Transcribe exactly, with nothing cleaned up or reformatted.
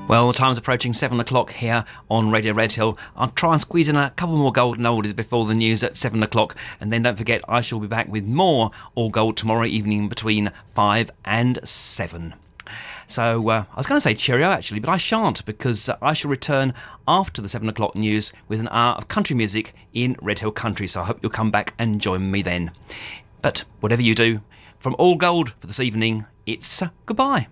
Well, the time's approaching seven o'clock here on Radio Redhill. I'll try and squeeze in a couple more golden oldies before the news at seven o'clock. And then don't forget, I shall be back with more All Gold tomorrow evening between five and seven. So uh, I was going to say cheerio actually, but I shan't, because uh, I shall return after the seven o'clock news with an hour of country music in Redhill Country. So I hope you'll come back and join me then. But whatever you do, from All Gold for this evening, it's uh, goodbye.